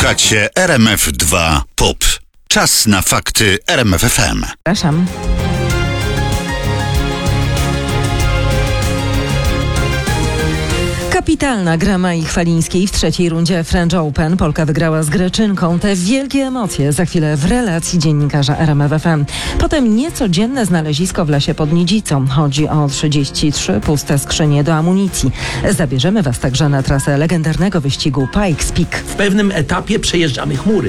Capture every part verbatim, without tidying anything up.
Słuchacie R M F dwa Pop. Czas na fakty R M F F M. Zapraszam. Kapitalna gra Mai Chwalińskiej w trzeciej rundzie French Open. Polka wygrała z Greczynką. Te wielkie emocje za chwilę w relacji dziennikarza R M F F M. Potem niecodzienne znalezisko w lesie pod Nidzicą. Chodzi o trzydzieści trzy puste skrzynie do amunicji. Zabierzemy Was także na trasę legendarnego wyścigu Pikes Peak. W pewnym etapie przejeżdżamy chmury.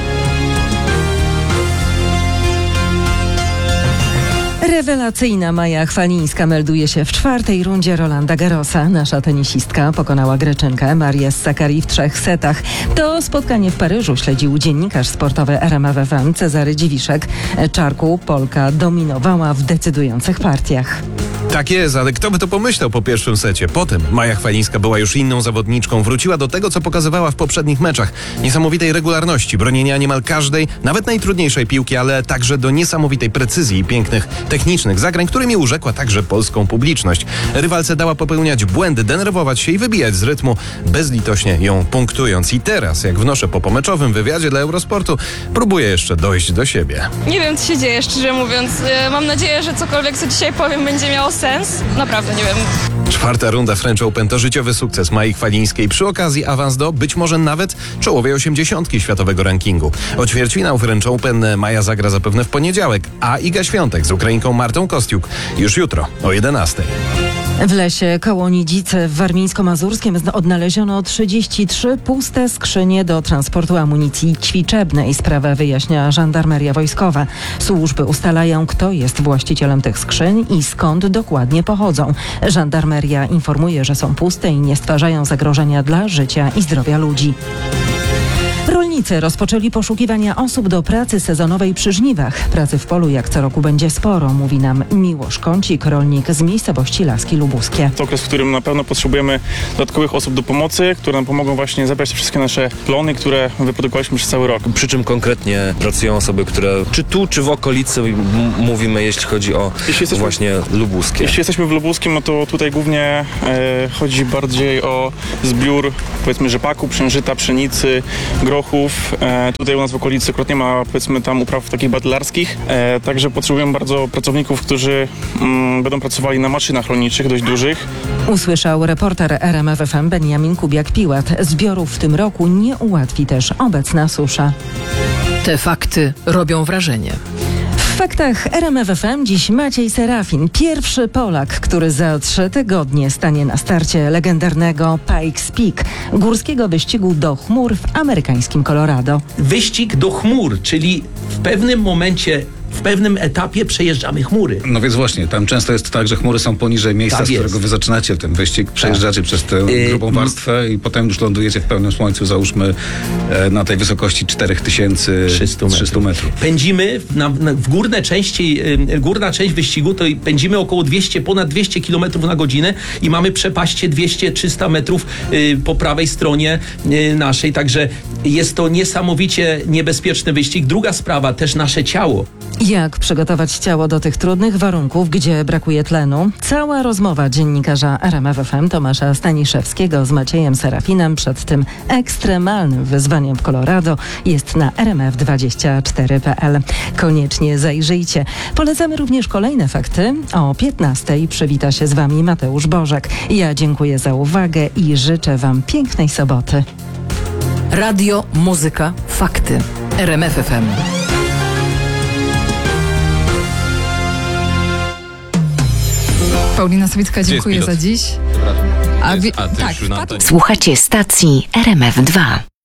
Rewelacyjna Maja Chwalińska melduje się w czwartej rundzie Rolanda Garrosa. Nasza tenisistka pokonała Greczynkę Marię Sakkari w trzech setach. To spotkanie w Paryżu śledził dziennikarz sportowy R M F F M Cezary Dziwiszek. Czarku Polka dominowała w decydujących partiach. Tak jest, ale kto by to pomyślał po pierwszym secie? Potem Maja Chwalińska była już inną zawodniczką. Wróciła do tego, co pokazywała w poprzednich meczach. Niesamowitej regularności, bronienia niemal każdej, nawet najtrudniejszej piłki, ale także do niesamowitej precyzji i pięknych technicznych zagrań, którymi urzekła także polską publiczność. Rywalce dała popełniać błędy, denerwować się i wybijać z rytmu, bezlitośnie ją punktując. I teraz, jak wnoszę po pomeczowym wywiadzie dla Eurosportu, próbuję jeszcze dojść do siebie. Nie wiem, co się dzieje, szczerze mówiąc. Mam nadzieję, że cokolwiek, co dzisiaj powiem, będzie miało sens. Naprawdę nie wiem. Czwarta runda French Open to życiowy sukces Mai Chwalińskiej. Przy okazji awans do być może nawet czołowej osiemdziesiątki światowego rankingu. O ćwierćfinał French Open Maja zagra zapewne w poniedziałek, a Iga Świątek z Ukrainką Martą Kostiuk już jutro o jedenastej. W lesie koło Nidzicy w Warmińsko-Mazurskim odnaleziono trzydzieści trzy puste skrzynie do transportu amunicji ćwiczebnej. Sprawę wyjaśnia żandarmeria wojskowa. Służby ustalają, kto jest właścicielem tych skrzyń i skąd dokładnie pochodzą. Żandarmeria informuje, że są puste i nie stwarzają zagrożenia dla życia i zdrowia ludzi. Rolnicy rozpoczęli poszukiwania osób do pracy sezonowej przy żniwach. Pracy w polu jak co roku będzie sporo, mówi nam Miłosz Kącik, rolnik z miejscowości Laski Lubuskie. To okres, w którym na pewno potrzebujemy dodatkowych osób do pomocy, które nam pomogą właśnie zebrać te wszystkie nasze plony, które wyprodukowaliśmy przez cały rok. Przy czym konkretnie pracują osoby, które czy tu, czy w okolicy m- mówimy, jeśli chodzi o jeśli jesteśmy, właśnie lubuskie? Jeśli jesteśmy w Lubuskim, no to tutaj głównie e, chodzi bardziej o zbiór, powiedzmy, rzepaku, pszeniżyta, pszenicy, grochów. E, tutaj u nas w okolicy akurat nie ma, powiedzmy, tam upraw takich batelarskich, e, także potrzebujemy bardzo pracowników, którzy mm, będą pracowali na maszynach rolniczych, dość dużych. Usłyszał reporter R M F F M Beniamin Kubiak-Piłat. Zbiorów w tym roku nie ułatwi też obecna susza. Te fakty robią wrażenie. W faktach R M F F M dziś Maciej Serafin, pierwszy Polak, który za trzy tygodnie stanie na starcie legendarnego Pikes Peak, górskiego wyścigu do chmur w amerykańskim Colorado. Wyścig do chmur, czyli w pewnym momencie, w pewnym etapie przejeżdżamy chmury. No więc właśnie, tam często jest tak, że chmury są poniżej miejsca, Tak z którego jest. wy zaczynacie ten wyścig, przejeżdżacie przez tę Yy, grubą warstwę i potem już lądujecie w pełnym słońcu, załóżmy e, na tej wysokości cztery tysiące trzysta metrów. Pędzimy na, na, w górne części, y, górna część wyścigu, to pędzimy około dwieście, ponad dwieście kilometrów na godzinę i mamy przepaście dwieście trzysta metrów y, po prawej stronie y, naszej, także jest to niesamowicie niebezpieczny wyścig. Druga sprawa, też nasze ciało. Jak przygotować ciało do tych trudnych warunków, gdzie brakuje tlenu? Cała rozmowa dziennikarza R M F F M Tomasza Staniszewskiego z Maciejem Serafinem przed tym ekstremalnym wyzwaniem w Colorado jest na r m f dwadzieścia cztery kropka p l. Koniecznie zajrzyjcie. Polecamy również kolejne fakty. O piętnastej przywita się z Wami Mateusz Bożek. Ja dziękuję za uwagę i życzę Wam pięknej soboty. Radio, muzyka, fakty. R M F F M. Paulina Sawicka, dziękuję za dziś. A, wi- A ty tak, już na wpadł- antenie. Słuchacie stacji R M F dwa.